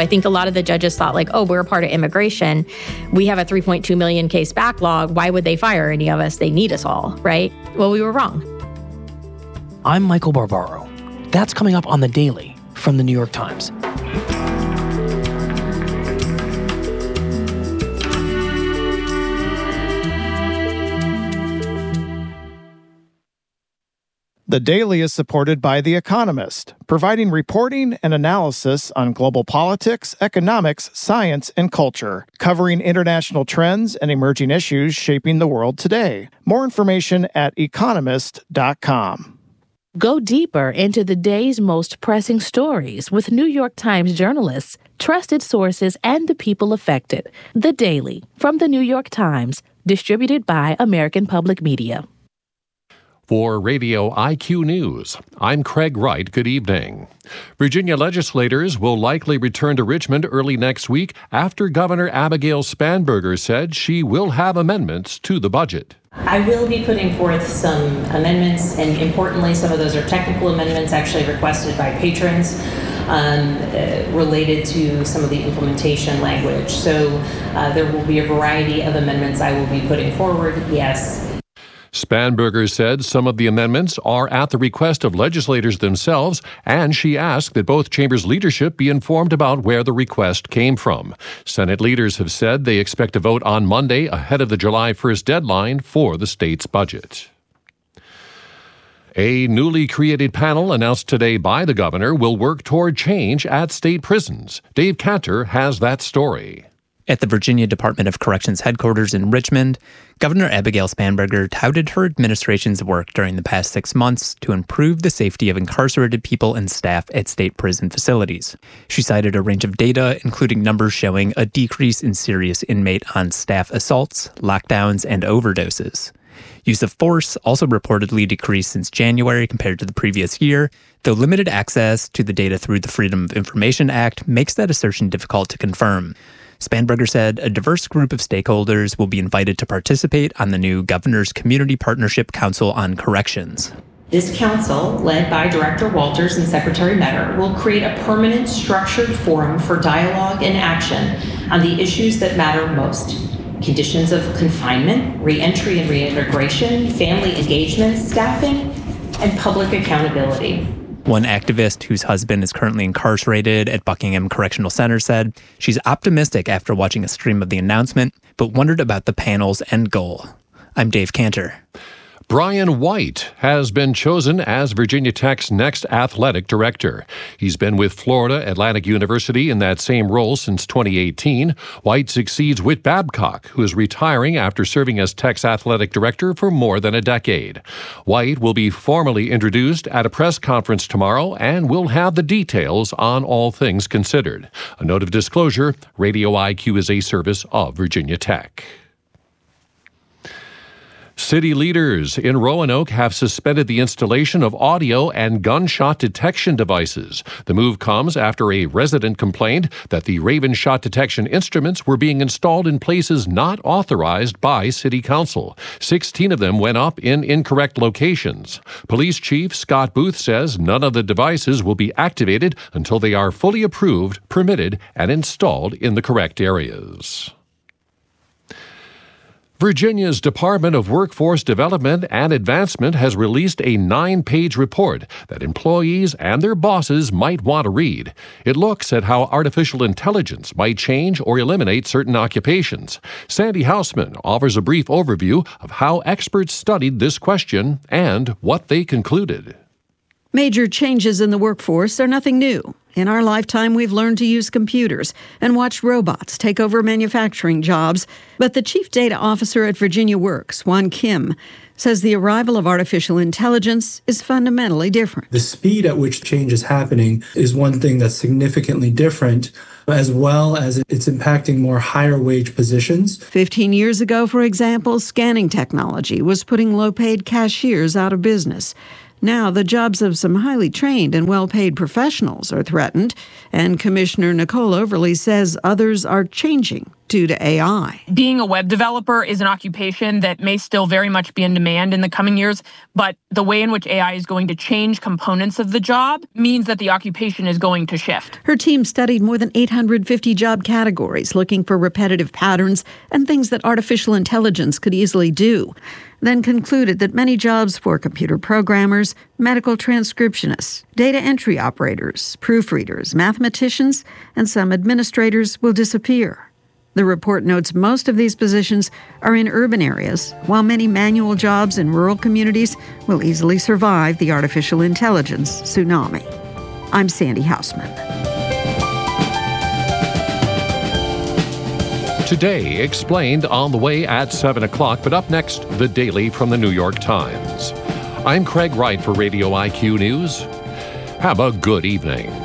I think a lot of the judges thought like, oh, we're a part of immigration. We have a 3.2 million case backlog. Why would they fire any of us? They need us all, right? Well, we were wrong. I'm Michael Barbaro. That's coming up on The Daily from The New York Times. The Daily is supported by The Economist, providing reporting and analysis on global politics, economics, science, and culture, covering international trends and emerging issues shaping the world today. More information at economist.com. Go deeper into the day's most pressing stories with New York Times journalists, trusted sources, and the people affected. The Daily from The New York Times, distributed by American Public Media. For Radio IQ News, I'm Craig Wright. Good evening. Virginia legislators will likely return to Richmond early next week after Governor Abigail Spanberger said she will have amendments to the budget. I will be putting forth some amendments, and importantly, some of those are technical amendments actually requested by patrons related to some of the implementation language. So there will be a variety of amendments I will be putting forward, yes. Spanberger said some of the amendments are at the request of legislators themselves, and she asked that both chambers' leadership be informed about where the request came from. Senate leaders have said they expect to vote on Monday ahead of the July 1st deadline for the state's budget. A newly created panel announced today by the governor will work toward change at state prisons. Dave Cantor has that story. At the Virginia Department of Corrections headquarters in Richmond, Governor Abigail Spanberger touted her administration's work during the past 6 months to improve the safety of incarcerated people and staff at state prison facilities. She cited a range of data, including numbers showing a decrease in serious inmate on staff assaults, lockdowns, and overdoses. Use of force also reportedly decreased since January compared to the previous year, though limited access to the data through the Freedom of Information Act makes that assertion difficult to confirm. Spanberger said a diverse group of stakeholders will be invited to participate on the new Governor's Community Partnership Council on Corrections. This council, led by Director Walters and Secretary Metter, will create a permanent, structured forum for dialogue and action on the issues that matter most: conditions of confinement, reentry and reintegration, family engagement, staffing, and public accountability. One activist whose husband is currently incarcerated at Buckingham Correctional Center said she's optimistic after watching a stream of the announcement, but wondered about the panel's end goal. I'm Dave Cantor. Brian White has been chosen as Virginia Tech's next athletic director. He's been with Florida Atlantic University in that same role since 2018. White succeeds Whit Babcock, who is retiring after serving as Tech's athletic director for more than a decade. White will be formally introduced at a press conference tomorrow and will have the details on all things considered. A note of disclosure, Radio IQ is a service of Virginia Tech. City leaders in Roanoke have suspended the installation of audio and gunshot detection devices. The move comes after a resident complained that the Raven shot detection instruments were being installed in places not authorized by City Council. 16 of them went up in incorrect locations. Police Chief Scott Booth says none of the devices will be activated until they are fully approved, permitted, and installed in the correct areas. Virginia's Department of Workforce Development and Advancement has released a 9-page report that employees and their bosses might want to read. It looks at how artificial intelligence might change or eliminate certain occupations. Sandy Hausman offers a brief overview of how experts studied this question and what they concluded. Major changes in the workforce are nothing new. In our lifetime, we've learned to use computers and watched robots take over manufacturing jobs. But the chief data officer at Virginia Works, Juan Kim, says the arrival of artificial intelligence is fundamentally different. The speed at which change is happening is one thing that's significantly different, as well as it's impacting more higher wage positions. 15 years ago, for example, scanning technology was putting low-paid cashiers out of business. Now, the jobs of some highly trained and well-paid professionals are threatened, and Commissioner Nicole Overly says others are changing due to AI. Being a web developer is an occupation that may still very much be in demand in the coming years, but the way in which AI is going to change components of the job means that the occupation is going to shift. Her team studied more than 850 job categories, looking for repetitive patterns and things that artificial intelligence could easily do, then concluded that many jobs for computer programmers, medical transcriptionists, data entry operators, proofreaders, mathematicians, and some administrators will disappear. The report notes most of these positions are in urban areas, while many manual jobs in rural communities will easily survive the artificial intelligence tsunami. I'm Sandy Hausman. Today, explained on the way at 7 o'clock, but up next, The Daily from the New York Times. I'm Craig Wright for Radio IQ News. Have a good evening.